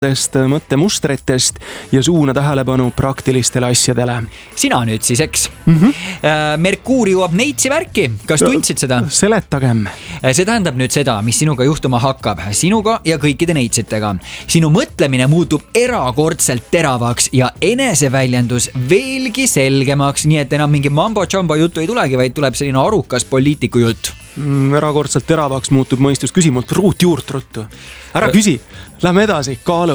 mõttemustritest ja suuna tähelepanu praktilistele asjadele. Sina nüüd siis, eks? Merkuur jõuab neitsi värki. Kas tundsid seda? Seletagem. See tähendab nüüd seda, mis sinuga juhtuma hakkab. Sinuga ja kõikide neitsitega. Sinu mõtlemine muutub erakordselt teravaks ja eneseväljendus veelgi selgemaks, nii et enam mingi mambo-jumbo juttu ei tulegi, vaid tuleb selline arukas poliitiku jutt. Erakordselt teravaks muutub mõistus küsimult ruut juurt ruttu. Ära küsi, lähme edasi, kaalu.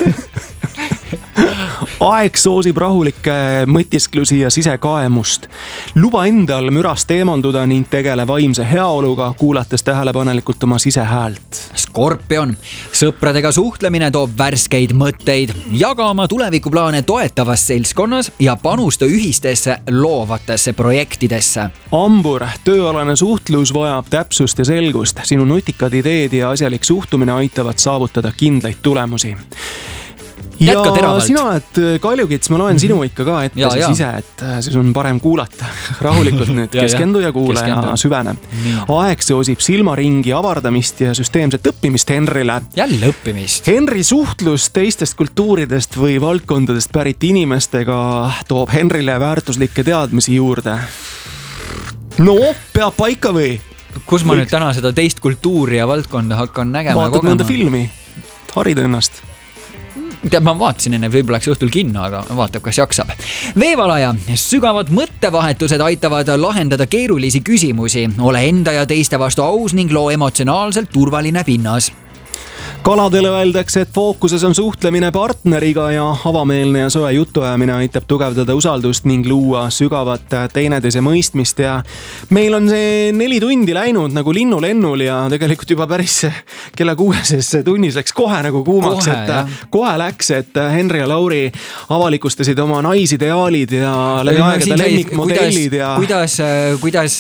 Aeg soosib rahulikke mõtisklusi ja sisekaemust. Luba endal mürast eemanduda ning tegele vaimse heaoluga, kuulates tähelepanelikult oma sisehäält. Skorpion. Sõpradega suhtlemine toob värskeid mõtteid. Jaga oma tulevikuplaane toetavas seltskonnas ja panusta ühistesse loovatesse projektidesse. Ambur. Tööalane suhtlus vajab täpsust ja selgust. Sinu nutikad ideed ja asjalik suhtumine aitavad saavutada kindlaid tulemusi. Ja sina oled Kaljukits, ma loen sinu ikka ka ette ise, et siis on parem kuulata. Rahulikult nüüd, keskendu ja kuula ja süvene. Aeg soosib silmaringi avardamist ja süsteemset õppimist Henrile. Jälle õppimist. Henri suhtlus teistest kultuuridest või valdkondadest pärit inimestega toob Henrile väärtuslikke teadmisi juurde. No, peab paika või? Kus ma nüüd täna seda teist kultuuri ja valdkonda hakkan nägema? Vaatad mõnda filmi, harid ennast. Tead, ma vaatasin enne, võib-olla läks õhtul kinno, aga vaatab, kas jaksab. Veevalaja. Sügavad mõttevahetused aitavad lahendada keerulisi küsimusi. Ole enda ja teiste vastu aus ning loo emotsionaalselt turvaline pinnas. Kaladele öeldakse, et fookuses on suhtlemine partneriga ja avameelne ja soe jutuajamine aitab tugevdada usaldust ning luua sügavat teineteise mõistmist ja meil on see 4 tundi läinud nagu linnulennul ja tegelikult juba päris kella 6 tunnis läks kohe nagu kuumaks, kohe läks, et Henri ja Lauri avalikustasid oma naisideaalid ja läbi aegade lemmikmodellid ja kuidas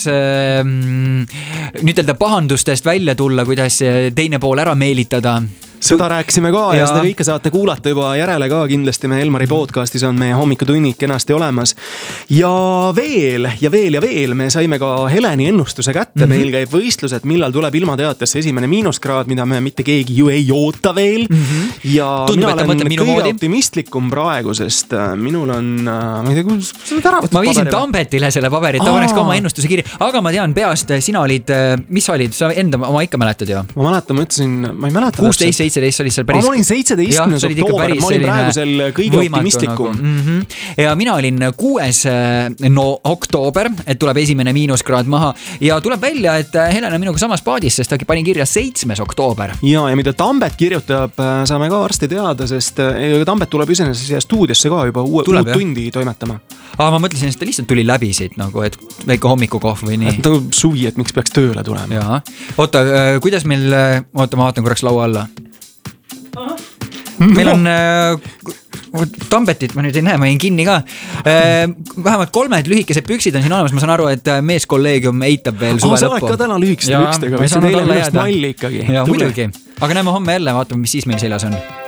nüüd pahandustest välja tulla, kuidas teine pool ära meelitada. Seda rääkisime ka ja seda kõike saate kuulata juba järele ka kindlasti me Elmari podcastis on meie hommikutunnik kenasti olemas. Ja veel me saime ka Heleni ennustuse kätte. Meil käib võistlused, millal tuleb ilmateatesse esimene miinuskraad, mida me mitte keegi ju ei oota veel. Ja mina olen kõige optimistlikum praegu, sest minul on, ma ei tea, kus seda täravat ma viisin Tambetile selle paberi, et ta paneks ka oma ennustuse kirja, aga ma tean peast, sina olid, mis olid, sa enda oma ikka mäletad ju? Ma mäletan, ma ütlesin, ma ei mäleta 16-17 oli seal päris... Ma olin 17. oktoober, ma olin praegu seal kõige optimistlikum. Ja mina olin 6. oktoober, et tuleb esimene miinuskraad maha ja tuleb välja, et Helena minuga samas paadis, sest ta pani kirja 7. oktoober. Ja mida Tambet kirjutab, saame ka varsti teada, sest Tambet tuleb iseenesest siia stuudiosse ka juba uut tundi toimetama. Ma mõtlesin, et ta lihtsalt tuli läbi siit, nagu, et väike hommikukohv või nii. Ta suvi, et miks peaks tööle tulema. Ja. Oota, kuidas meil... Oota, ma vaatan korraks laua alla. Meil on Tambetit, ma nüüd ei näe, ma jäin kinni ka. Vähemalt 3 lühikesed püksid on siin olemas, ma saan aru, et meeskolleegium eitab veel suve lõppu. Sa oled ka täna lühikesed pükstega, mis see teile millest malli ikkagi. Ja, muidugi. Aga näeme homme jälle, vaatame, mis siis meil seljas on.